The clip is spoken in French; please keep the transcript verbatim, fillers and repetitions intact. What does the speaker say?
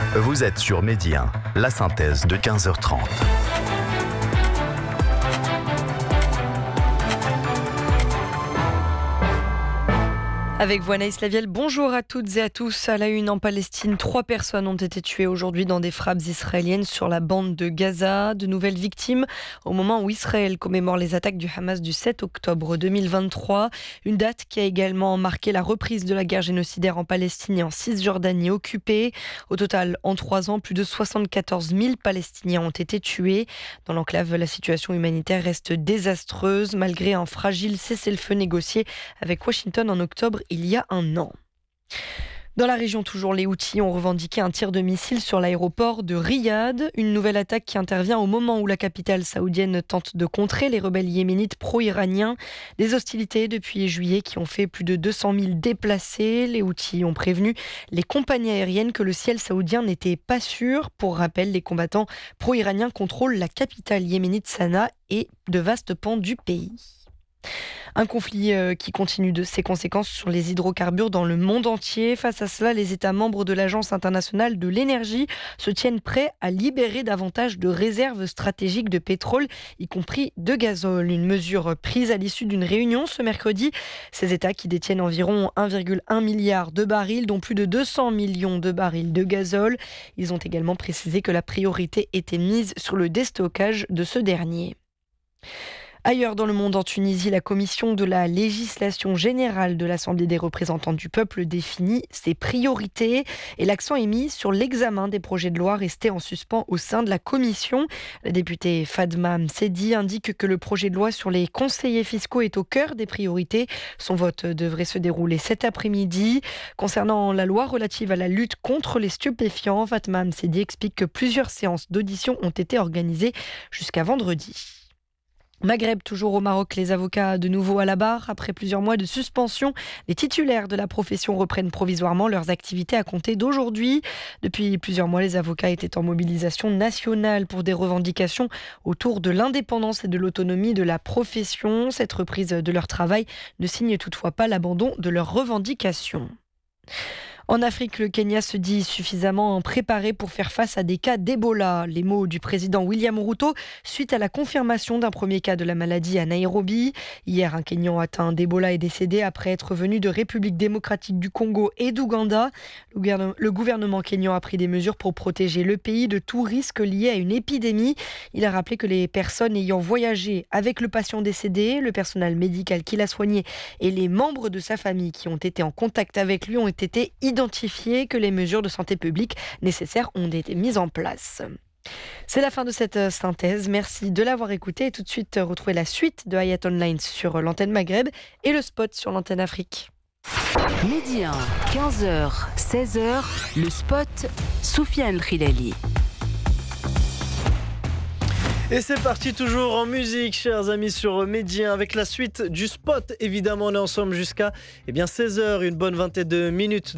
Vous êtes sur Midi un, la synthèse de quinze heures trente. Avec vous Anaïs Lavielle, bonjour à toutes et à tous. À la une en Palestine, trois personnes ont été tuées aujourd'hui dans des frappes israéliennes sur la bande de Gaza. De nouvelles victimes au moment où Israël commémore les attaques du Hamas du sept octobre deux mille vingt-trois. Une date qui a également marqué la reprise de la guerre génocidaire en Palestine et en Cisjordanie occupée. Au total, en trois ans, plus de soixante-quatorze mille Palestiniens ont été tués. Dans l'enclave, la situation humanitaire reste désastreuse malgré un fragile cessez-le-feu négocié avec Washington en octobre il y a un an. Dans la région toujours, les Houthis ont revendiqué un tir de missile sur l'aéroport de Riyad. Une nouvelle attaque qui intervient au moment où la capitale saoudienne tente de contrer les rebelles yéménites pro-iraniens. Des hostilités depuis juillet qui ont fait plus de deux cent mille déplacés. Les Houthis ont prévenu les compagnies aériennes que le ciel saoudien n'était pas sûr. Pour rappel, les combattants pro-iraniens contrôlent la capitale yéménite Sanaa et de vastes pans du pays. Un conflit qui continue de ses conséquences sur les hydrocarbures dans le monde entier. Face à cela, les États membres de l'Agence internationale de l'énergie se tiennent prêts à libérer davantage de réserves stratégiques de pétrole, y compris de gazole. Une mesure prise à l'issue d'une réunion ce mercredi. Ces États qui détiennent environ un virgule un milliard de barils, dont plus de deux cents millions de barils de gazole. Ils ont également précisé que la priorité était mise sur le déstockage de ce dernier. Ailleurs dans le monde, en Tunisie, la commission de la législation générale de l'Assemblée des représentants du peuple définit ses priorités et l'accent est mis sur l'examen des projets de loi restés en suspens au sein de la commission. La députée Fadma Msedi indique que le projet de loi sur les conseillers fiscaux est au cœur des priorités. Son vote devrait se dérouler cet après-midi. Concernant la loi relative à la lutte contre les stupéfiants, Fadma Msedi explique que plusieurs séances d'audition ont été organisées jusqu'à vendredi. Maghreb, toujours au Maroc, les avocats de nouveau à la barre. Après plusieurs mois de suspension, les titulaires de la profession reprennent provisoirement leurs activités à compter d'aujourd'hui. Depuis plusieurs mois, les avocats étaient en mobilisation nationale pour des revendications autour de l'indépendance et de l'autonomie de la profession. Cette reprise de leur travail ne signe toutefois pas l'abandon de leurs revendications. En Afrique, le Kenya se dit suffisamment préparé pour faire face à des cas d'Ebola. Les mots du président William Ruto suite à la confirmation d'un premier cas de la maladie à Nairobi. Hier, un Kenyan atteint d'Ebola est décédé après être venu de République démocratique du Congo et d'Ouganda. Le gouvernement kenyan a pris des mesures pour protéger le pays de tout risque lié à une épidémie. Il a rappelé que les personnes ayant voyagé avec le patient décédé, le personnel médical qui l'a soigné et les membres de sa famille qui ont été en contact avec lui ont été identifiés. Identifier que les mesures de santé publique nécessaires ont été mises en place. C'est la fin de cette synthèse. Merci de l'avoir écouté et tout de suite retrouvez la suite de Hayat Online sur l'antenne Maghreb et le spot sur l'antenne Afrique. Midi un, quinze heures, seize heures, le spot Soufiane Khilali. Et c'est parti toujours en musique, chers amis, sur Midi un avec la suite du spot. Évidemment, on est ensemble jusqu'à eh bien, seize heures, une bonne vingtaine de minutes.